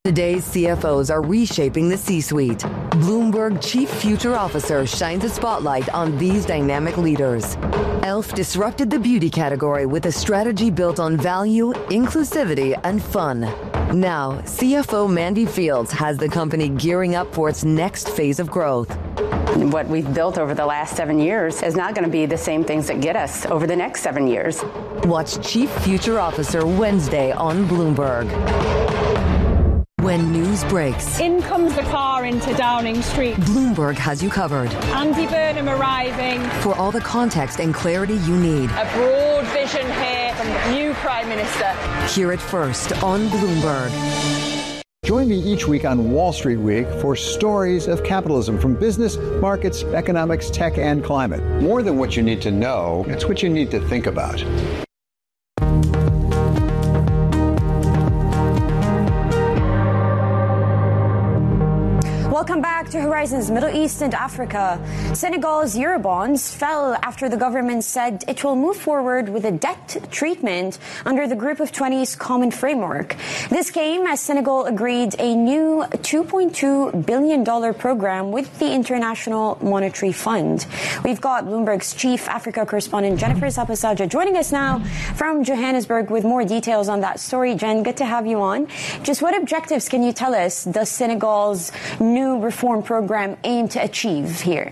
Today's CFOs are reshaping the C-suite. Bloomberg Chief Future Officer shines a spotlight on these dynamic leaders. Elf disrupted the beauty category with a strategy built on value, inclusivity, and fun. Now, CFO Mandy Fields has the company gearing up for its next phase of growth. What we've built over the last 7 years is not going to be the same things that get us over the next 7 years. Watch Chief Future Officer Wednesday on Bloomberg. When news breaks, in comes the car into Downing Street. Bloomberg has you covered. Andy Burnham arriving. For all the context and clarity you need. A broad vision here from the new Prime Minister. Hear it first on Bloomberg. Join me each week on Wall Street Week for stories of capitalism from business, markets, economics, tech, and climate. More than what you need to know, it's what you need to think about. Welcome back to Horizons Middle East and Africa. Senegal's Eurobonds fell after the government said it will move forward with a debt treatment under the Group of 20's common framework. This came as Senegal agreed a new $2.2 billion program with the International Monetary Fund. We've got Bloomberg's chief Africa correspondent Jennifer Sapasaja joining us now from Johannesburg with more details on that story. Jen, good to have you on. Just what objectives can you tell us does Senegal's new reform program aim to achieve here?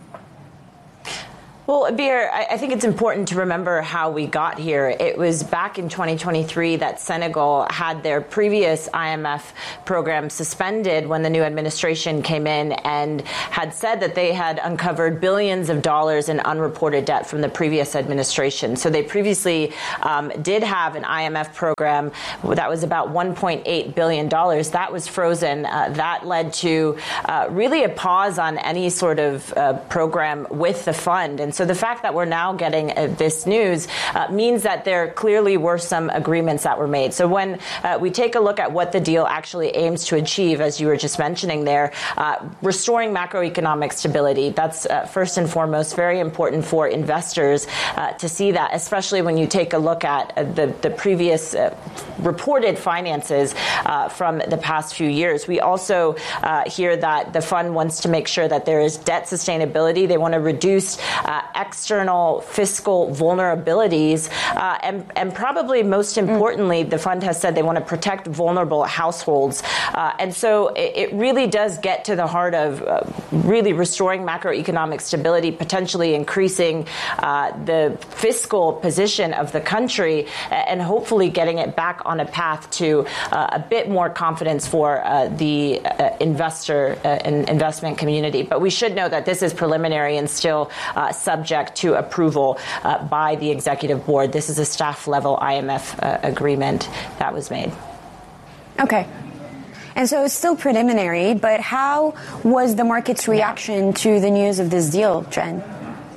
Well, Abir, I think it's important to remember how we got here. It was back in 2023 that Senegal had their previous IMF program suspended when the new administration came in and had said that they had uncovered billions of dollars in unreported debt from the previous administration. So they previously did have an IMF program that was about $1.8 billion. That was frozen. That led to really a pause on any sort of program with the fund. And so the fact that we're now getting this news means that there clearly were some agreements that were made. So when we take a look at what the deal actually aims to achieve, as you were just mentioning there, restoring macroeconomic stability, that's first and foremost very important for investors to see that, especially when you take a look at the previous reported finances from the past few years. We also hear that the fund wants to make sure that there is debt sustainability. They want to reduce external fiscal vulnerabilities. And probably most importantly, the fund has said they want to protect vulnerable households. And so it really does get to the heart of really restoring macroeconomic stability, potentially increasing the fiscal position of the country, and hopefully getting it back on a path to a bit more confidence for the investor and investment community. But we should know that this is preliminary and still subject to approval by the executive board. This is a staff-level IMF agreement that was made. Okay. And so it's still preliminary, but how was the market's reaction to the news of this deal, Jen?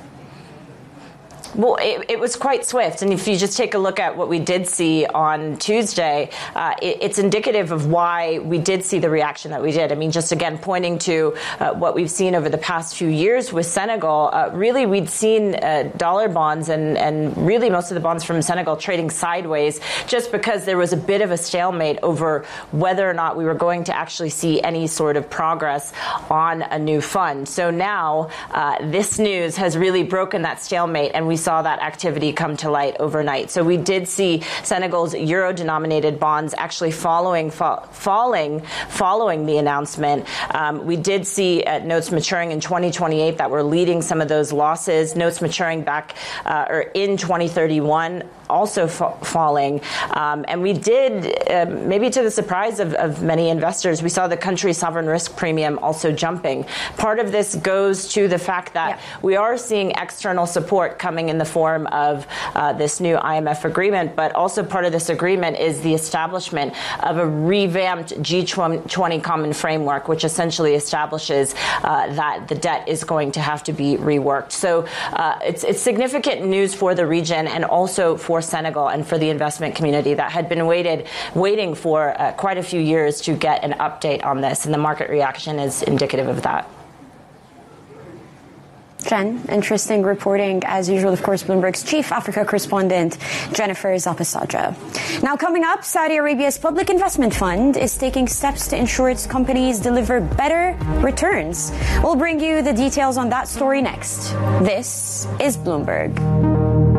Well, it was quite swift. And if you just take a look at what we did see on Tuesday, it's indicative of why we did see the reaction that we did. I mean, just again, pointing to what we've seen over the past few years with Senegal, really we'd seen dollar bonds and really most of the bonds from Senegal trading sideways just because there was a bit of a stalemate over whether or not we were going to actually see any sort of progress on a new fund. So now this news has really broken that stalemate, and we saw that activity come to light overnight. So we did see Senegal's euro-denominated bonds actually falling following the announcement. We did see notes maturing in 2028 that were leading some of those losses. Notes maturing back or in 2031 also falling. And we did, maybe to the surprise of many investors, we saw the country's sovereign risk premium also jumping. Part of this goes to the fact that we are seeing external support coming in the form of this new IMF agreement, but also part of this agreement is the establishment of a revamped G20 common framework, which essentially establishes that the debt is going to have to be reworked. So it's significant news for the region and also for Senegal and for the investment community that had been waiting for quite a few years to get an update on this, and the market reaction is indicative of that. Jen, interesting reporting as usual. Of course, Bloomberg's chief Africa correspondent, Jennifer Zapasadra. Now coming up, Saudi Arabia's Public Investment Fund is taking steps to ensure its companies deliver better returns. We'll bring you the details on that story next. This is Bloomberg.